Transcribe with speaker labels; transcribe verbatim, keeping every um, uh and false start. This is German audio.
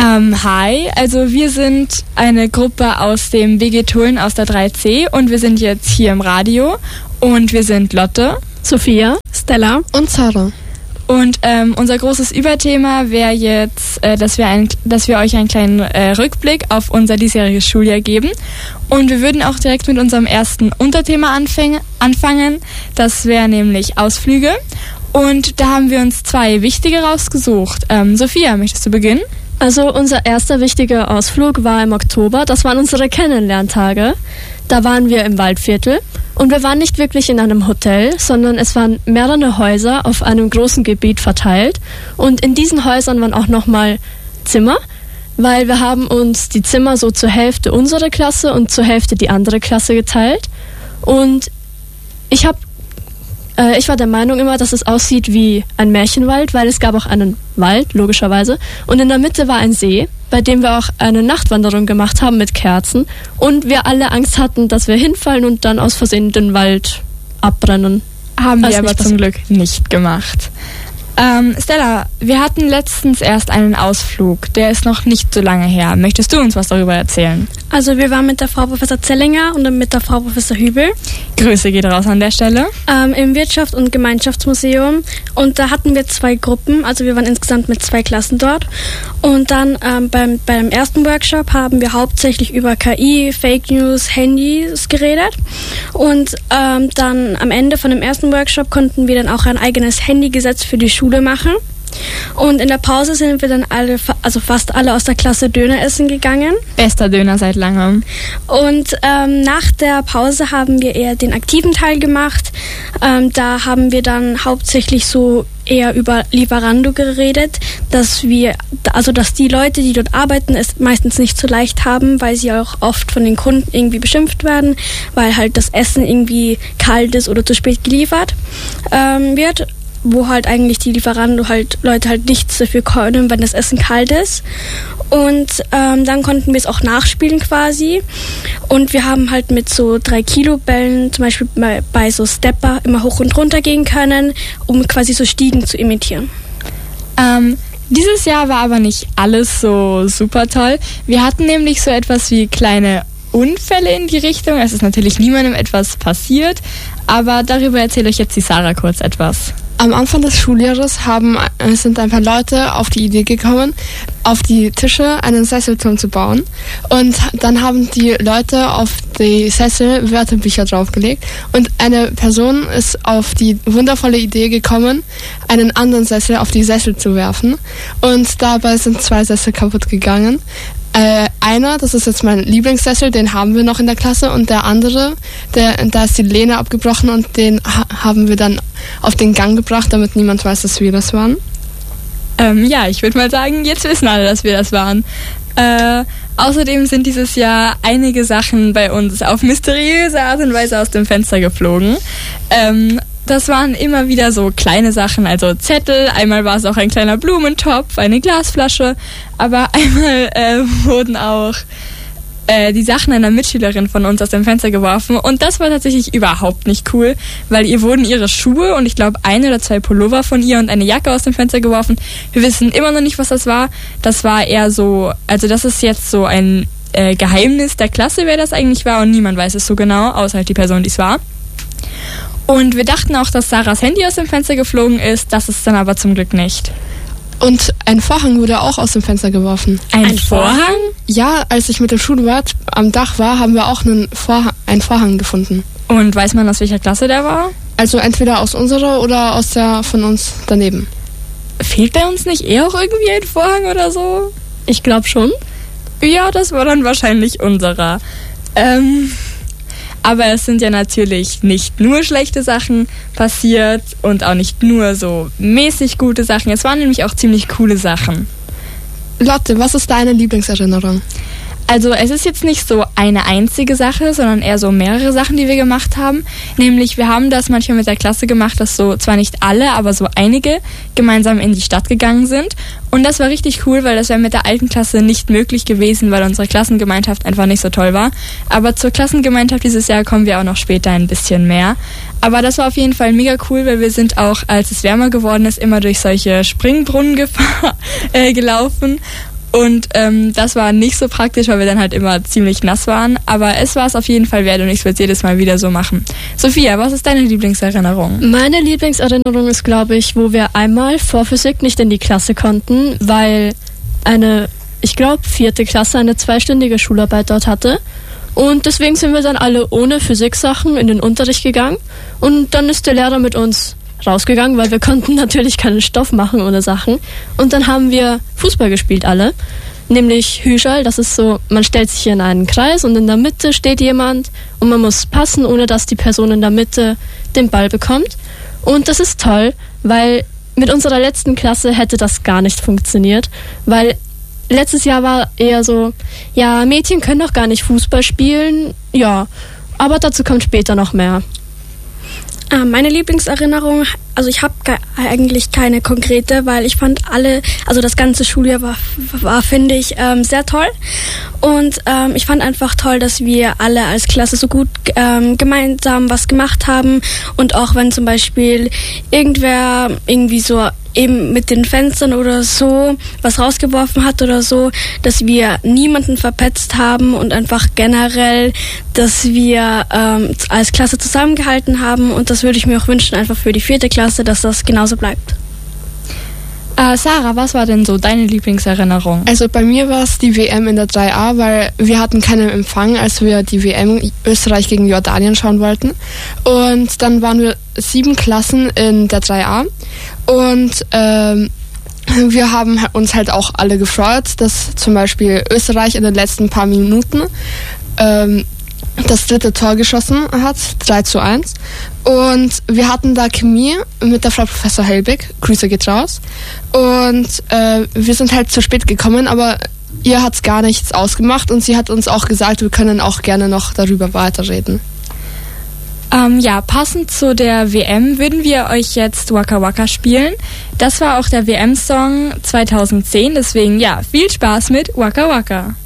Speaker 1: Ähm, hi, also wir sind eine Gruppe aus dem W G Tulln aus der drei C und wir sind jetzt hier im Radio und wir sind Lotte,
Speaker 2: Sophia, Stella
Speaker 3: und Sarah.
Speaker 1: Und ähm, unser großes Überthema wäre jetzt, äh, dass, wir ein, dass wir euch einen kleinen äh, Rückblick auf unser diesjähriges Schuljahr geben. Und wir würden auch direkt mit unserem ersten Unterthema anfäng- anfangen. Das wäre nämlich Ausflüge. Und da haben wir uns zwei wichtige rausgesucht. Ähm, Sophia, möchtest du beginnen?
Speaker 2: Also unser erster wichtiger Ausflug war im Oktober. Das waren unsere Kennenlerntage. Da waren wir im Waldviertel. Und wir waren nicht wirklich in einem Hotel, sondern es waren mehrere Häuser auf einem großen Gebiet verteilt. Und in diesen Häusern waren auch nochmal Zimmer, weil wir haben uns die Zimmer so zur Hälfte unsere Klasse und zur Hälfte die andere Klasse geteilt. Und ich habe äh, ich war der Meinung immer, dass es aussieht wie ein Märchenwald, weil es gab auch einen Wald, logischerweise. Und in der Mitte war ein See, bei dem wir auch eine Nachtwanderung gemacht haben mit Kerzen und wir alle Angst hatten, dass wir hinfallen und dann aus Versehen den Wald abbrennen.
Speaker 1: Haben wir aber zum Glück nicht gemacht. Ähm, Stella, wir hatten letztens erst einen Ausflug. Der ist noch nicht so lange her. Möchtest du uns was darüber erzählen?
Speaker 4: Also wir waren mit der Frau Professor Zellinger und mit der Frau Professor Hübel.
Speaker 1: Grüße geht raus an der Stelle.
Speaker 4: Ähm, Im Wirtschafts- und Gemeinschaftsmuseum. Und da hatten wir zwei Gruppen. Also wir waren insgesamt mit zwei Klassen dort. Und dann ähm, beim, beim ersten Workshop haben wir hauptsächlich über K I, Fake News, Handys geredet. Und ähm, dann am Ende von dem ersten Workshop konnten wir dann auch ein eigenes Handygesetz für die Schule machen. Und in der Pause sind wir dann alle, also fast alle aus der Klasse Döner essen gegangen.
Speaker 1: Bester Döner seit langem.
Speaker 4: Und ähm, nach der Pause haben wir eher den aktiven Teil gemacht. Ähm, da haben wir dann hauptsächlich so eher über Lieferando geredet, dass wir, also dass die Leute, die dort arbeiten, es meistens nicht so leicht haben, weil sie auch oft von den Kunden irgendwie beschimpft werden, weil halt das Essen irgendwie kalt ist oder zu spät geliefert ähm, wird, wo halt eigentlich die Lieferando halt Leute halt nichts dafür können, wenn das Essen kalt ist. Und ähm, dann konnten wir es auch nachspielen quasi. Und wir haben halt mit so drei Kilo Bällen zum Beispiel bei, bei so Stepper immer hoch und runter gehen können, um quasi so Stiegen zu imitieren.
Speaker 1: Ähm, dieses Jahr war aber nicht alles so super toll. Wir hatten nämlich so etwas wie kleine Unfälle in die Richtung. Es ist natürlich niemandem etwas passiert, aber darüber erzählt euch jetzt die Sarah kurz etwas.
Speaker 3: Am Anfang des Schuljahres haben, äh, sind ein paar Leute auf die Idee gekommen, auf die Tische einen Sesselturm zu bauen. Und dann haben die Leute auf die Sessel Wörterbücher draufgelegt. Und eine Person ist auf die wundervolle Idee gekommen, einen anderen Sessel auf die Sessel zu werfen. Und dabei sind zwei Sessel kaputt gegangen. Äh, einer, das ist jetzt mein Lieblingssessel, den haben wir noch in der Klasse, und der andere, der, da ist die Lehne abgebrochen und den ha- haben wir dann auf den Gang gebracht, damit niemand weiß, dass wir das waren.
Speaker 1: Ähm, ja, ich würde mal sagen, jetzt wissen alle, dass wir das waren. Äh, außerdem sind dieses Jahr einige Sachen bei uns auf mysteriöse Art und Weise aus dem Fenster geflogen. Ähm, Das waren immer wieder so kleine Sachen, also Zettel, einmal war es auch ein kleiner Blumentopf, eine Glasflasche, aber einmal äh, wurden auch äh, die Sachen einer Mitschülerin von uns aus dem Fenster geworfen, und das war tatsächlich überhaupt nicht cool, weil ihr wurden ihre Schuhe und ich glaube ein oder zwei Pullover von ihr und eine Jacke aus dem Fenster geworfen. Wir wissen immer noch nicht, was das war. Das war eher so, also das ist jetzt so ein äh, Geheimnis der Klasse, wer das eigentlich war, und niemand weiß es so genau, außer halt die Person, die es war. Und wir dachten auch, dass Sarahs Handy aus dem Fenster geflogen ist. Das ist dann aber zum Glück nicht.
Speaker 3: Und ein Vorhang wurde auch aus dem Fenster geworfen.
Speaker 1: Ein, ein Vorhang? Vorhang?
Speaker 3: Ja, als ich mit dem Schulwart am Dach war, haben wir auch einen Vorhang, einen Vorhang gefunden.
Speaker 1: Und weiß man, aus welcher Klasse der war?
Speaker 3: Also entweder aus unserer oder aus der von uns daneben.
Speaker 1: Fehlt bei uns nicht eher auch irgendwie ein Vorhang oder so?
Speaker 2: Ich glaube schon.
Speaker 1: Ja, das war dann wahrscheinlich unserer. Ähm... Aber es sind ja natürlich nicht nur schlechte Sachen passiert und auch nicht nur so mäßig gute Sachen. Es waren nämlich auch ziemlich coole Sachen.
Speaker 3: Lotte, was ist deine Lieblingserinnerung?
Speaker 1: Also es ist jetzt nicht so eine einzige Sache, sondern eher so mehrere Sachen, die wir gemacht haben. Nämlich wir haben das manchmal mit der Klasse gemacht, dass so zwar nicht alle, aber so einige gemeinsam in die Stadt gegangen sind. Und das war richtig cool, weil das wäre mit der alten Klasse nicht möglich gewesen, weil unsere Klassengemeinschaft einfach nicht so toll war. Aber zur Klassengemeinschaft dieses Jahr kommen wir auch noch später ein bisschen mehr. Aber das war auf jeden Fall mega cool, weil wir sind auch, als es wärmer geworden ist, immer durch solche Springbrunnen gefahr- äh, gelaufen. Und ähm, das war nicht so praktisch, weil wir dann halt immer ziemlich nass waren. Aber es war es auf jeden Fall wert und ich würde es jedes Mal wieder so machen. Sophia, was ist deine Lieblingserinnerung?
Speaker 2: Meine Lieblingserinnerung ist, glaube ich, wo wir einmal vor Physik nicht in die Klasse konnten, weil eine, ich glaube, vierte Klasse eine zweistündige Schularbeit dort hatte. Und deswegen sind wir dann alle ohne Physiksachen in den Unterricht gegangen. Und dann ist der Lehrer mit uns rausgegangen, weil wir konnten natürlich keinen Stoff machen ohne Sachen. Und dann haben wir Fußball gespielt alle, nämlich Hüschal. Das ist so, man stellt sich hier in einen Kreis und in der Mitte steht jemand und man muss passen, ohne dass die Person in der Mitte den Ball bekommt. Und das ist toll, weil mit unserer letzten Klasse hätte das gar nicht funktioniert, weil letztes Jahr war eher so, ja, Mädchen können doch gar nicht Fußball spielen, ja, aber dazu kommt später noch mehr.
Speaker 4: Meine Lieblingserinnerung, also ich habe ge- eigentlich keine konkrete, weil ich fand alle, also das ganze Schuljahr war, war finde ich, ähm, sehr toll. Und ähm, ich fand einfach toll, dass wir alle als Klasse so gut ähm, gemeinsam was gemacht haben. Und auch wenn zum Beispiel irgendwer irgendwie so eben mit den Fenstern oder so was rausgeworfen hat oder so, dass wir niemanden verpetzt haben und einfach generell, dass wir ähm, als Klasse zusammengehalten haben, und das würde ich mir auch wünschen, einfach für die vierte Klasse, dass das genauso bleibt.
Speaker 1: Äh, Sarah, was war denn so deine Lieblingserinnerung?
Speaker 3: Also bei mir war es die W M in der drei A, weil wir hatten keinen Empfang, als wir die W M Österreich gegen Jordanien schauen wollten. Und dann waren wir sieben Klassen in der drei A und ähm, wir haben uns halt auch alle gefreut, dass zum Beispiel Österreich in den letzten paar Minuten ähm, das dritte Tor geschossen hat, drei zu eins. Und wir hatten da Chemie mit der Frau Professor Helbig, Grüße geht raus. Und äh, wir sind halt zu spät gekommen, aber ihr hat's gar nichts ausgemacht und sie hat uns auch gesagt, wir können auch gerne noch darüber weiterreden.
Speaker 1: Ähm, ja, passend zu der W M würden wir euch jetzt Waka Waka spielen. Das war auch der W M-Song zweitausendzehn, deswegen ja, viel Spaß mit Waka Waka.